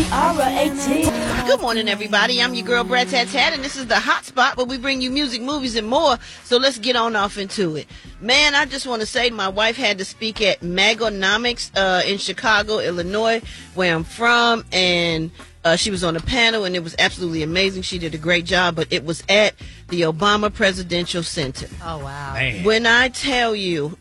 R-A-T. Good morning, everybody. I'm your girl, Brad Tat Tat, and this is the Hot Spot where we bring you music, movies, and more. So let's get on off into it. Man, I just want to say my wife had to speak at Magonomics in Chicago, Illinois, where I'm from, and she was on a panel, and it was absolutely amazing. She did a great job, but it was at the Obama Presidential Center. Oh, wow. Man. When I tell you...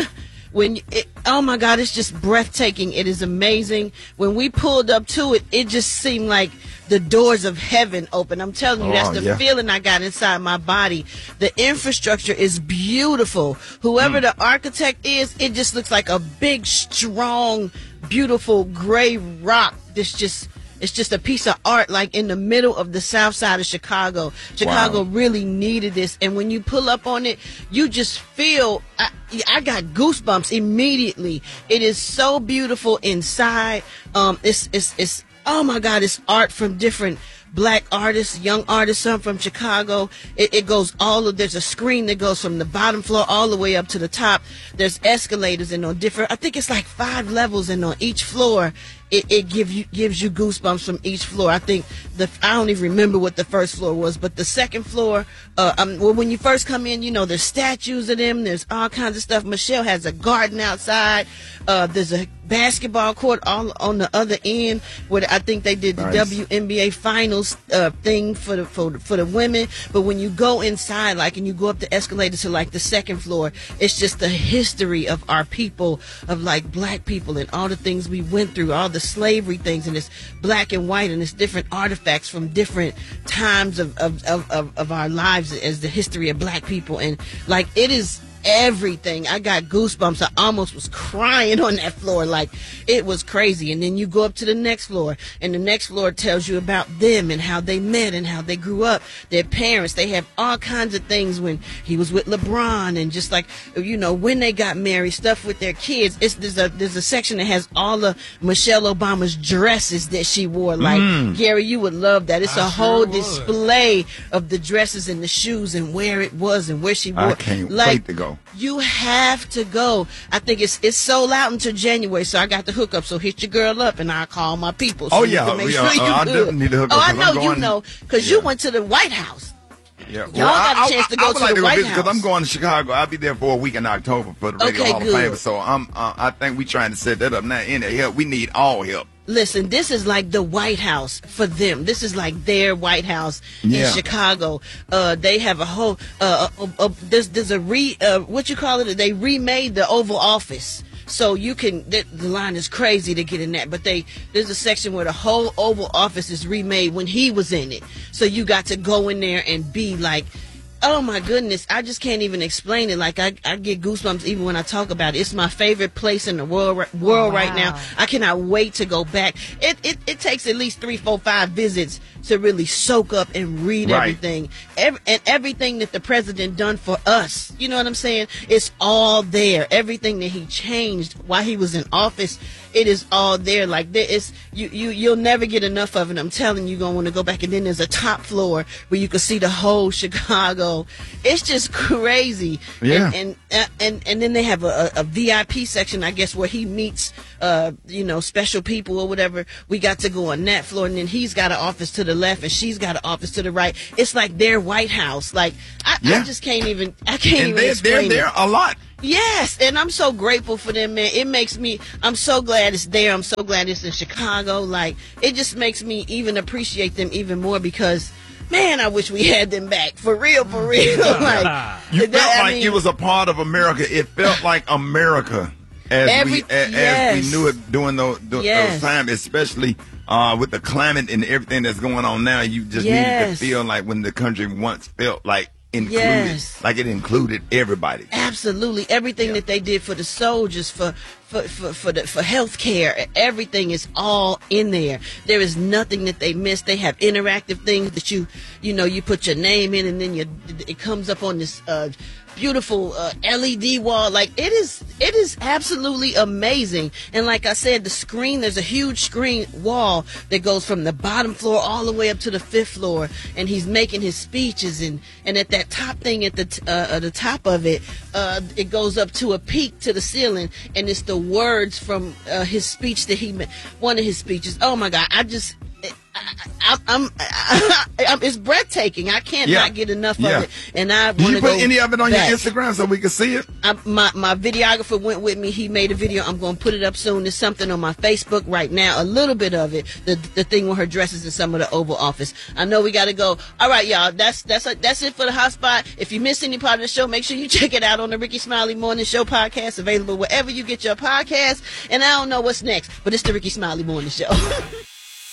oh my God, it's just breathtaking. It is amazing. When we pulled up to it, it just seemed like the doors of heaven open. I'm telling you, that's the feeling I got inside my body. The infrastructure is beautiful. Whoever the architect is, it just looks like a big, strong, beautiful gray rock that's just... It's just a piece of art, like in the middle of the south side of Chicago. Chicago really needed this. And when you pull up on it, you just feel, I got goosebumps immediately. It is so beautiful inside. It's oh my God, it's art from different black artists, young artists, some from Chicago. It goes there's a screen that goes from the bottom floor all the way up to the top. There's escalators, and on different, I think it's like 5 levels, and on each floor, it gives you goosebumps from each floor. I think I don't even remember what the first floor was, but the second floor, when you first come in, you know, there's statues of them, there's all kinds of stuff. Michelle has a garden outside. There's a basketball court all on the other end where I think they did the WNBA finals thing for the women. But when you go inside, like, and you go up the escalator to like the second floor, it's just the history of our people, of like black people and all the things we went through, all the slavery things, and it's black and white, and it's different artifacts from different times of our lives as the history of black people. And like, it is everything. I got goosebumps. I almost was crying on that floor. Like, it was crazy. And then you go up to the next floor, and the next floor tells you about them and how they met and how they grew up, their parents. They have all kinds of things when he was with LeBron, and just like, you know, when they got married, stuff with their kids. There's a section that has all of Michelle Obama's dresses that she wore. Like, Gary, you would love that. It's a whole display of the dresses and the shoes and where it was and where she wore. I can't wait to go. You have to go. I think it's sold out until January, so I got the hookup. So hit your girl up, and I'll call my people. So I definitely need to hook up. Oh, I know you know, because you went to the White House. Yeah, y'all got a chance to go to the White House. Because I'm going to Chicago. I'll be there for a week in October for the Radio Hall of Fame. So I think we're trying to set that up now. Any help, we need all help. Listen, this is like the White House for them. This is like their White House in Chicago. They have a whole there's a what you call it? They remade the Oval Office. So you can, the line is crazy to get in that, but there's a section where the whole Oval Office is remade when he was in it. So you got to go in there and be like, oh my goodness, I just can't even explain it. Like, I get goosebumps even when I talk about it. It's my favorite place in the world right now. I cannot wait to go back. It takes at least 3, 4, 5 visits to really soak up and read everything. And everything that the president done for us. You know what I'm saying? It's all there. Everything that he changed while he was in office, it is all there. Like, there is, you'll never get enough of it. I'm telling you, you're gonna want to go back. And then there's a top floor where you can see the whole Chicago. It's just crazy. Yeah. And then they have a VIP section, I guess, where he meets special people or whatever. We got to go on that floor, and then he's got an office to the left and she's got an office to the right. It's like their White House. Like, I just can't even explain it. They're there a lot. Yes, and I'm so grateful for them, man. It makes me, I'm so glad it's there. I'm so glad it's in Chicago. Like, it just makes me even appreciate them even more, because, man, I wish we had them back. For real, for real. Like, you felt like it was a part of America. It felt like America as we knew it during those times, especially with the climate and everything that's going on now. You just needed to feel like when the country once felt like included, like it included everybody. Absolutely, everything that they did for the soldiers, for health care, everything is all in there. There is nothing that they missed. They have interactive things that you put your name in, and then it comes up on this beautiful LED wall. Like, it is absolutely amazing. And like I said, the screen, there's a huge screen wall that goes from the bottom floor all the way up to the 5th floor, and he's making his speeches, and at that top thing at the top of it, it goes up to a peak to the ceiling, and it's the words from his speech that he made, one of his speeches. Oh my God, it's breathtaking. I can't not get enough of it. And I want to go. Did you put any of it on your Instagram so we can see it? My videographer went with me. He made a video. I'm going to put it up soon. There's something on my Facebook right now. A little bit of it. The thing with her dresses in some of the Oval Office. I know we got to go. All right, y'all. That's it for the Hot Spot. If you missed any part of the show, make sure you check it out on the Rickey Smiley Morning Show podcast, available wherever you get your podcast. And I don't know what's next, but it's the Rickey Smiley Morning Show.